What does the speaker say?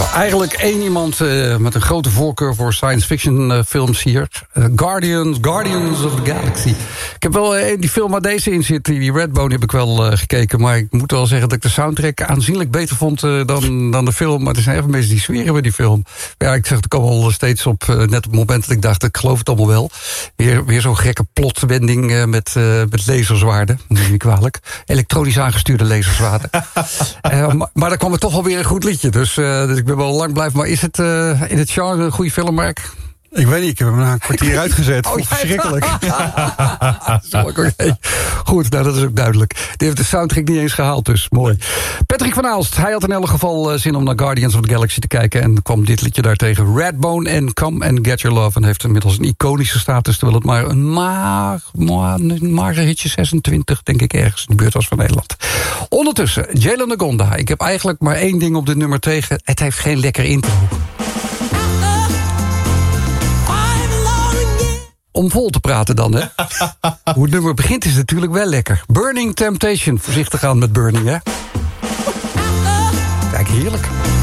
Eigenlijk één iemand met een grote voorkeur voor science fiction films hier. Guardians of the Galaxy. Ik heb wel die film waar deze in zit, die Redbone heb ik wel gekeken. Maar ik moet wel zeggen dat ik de soundtrack aanzienlijk beter vond dan de film. Maar er zijn even mensen die zweren bij die film. Ja, ik zeg het ook al steeds op, net op het moment dat ik dacht, ik geloof het allemaal wel. Weer zo'n gekke plotwending met laserzwaarden. Neem je niet kwalijk. Elektronisch aangestuurde laserzwaarden. Maar daar kwam er toch wel weer een goed liedje. Dus ik ben wel lang blijven. Maar is het in het genre een goede film, Mark? Ik weet niet, ik heb hem na een kwartier uitgezet. Oh, verschrikkelijk. Okay. Goed, nou dat is ook duidelijk. Die heeft de soundtrack niet eens gehaald, dus mooi. Patrick van Aalst, hij had in elk geval zin om naar Guardians of the Galaxy te kijken. En kwam dit liedje daartegen. Redbone en Come and Get Your Love. En heeft inmiddels een iconische status. Terwijl het maar een mager hitje 26, denk ik, ergens in de buurt was van Nederland. Ondertussen, Jalen Nagonda. Ik heb eigenlijk maar één ding op dit nummer tegen. Het heeft geen lekker intro. Om vol te praten dan, hè? Hoe het nummer begint is natuurlijk wel lekker. Burning Temptation. Voorzichtig aan met Burning, hè? Kijk, heerlijk.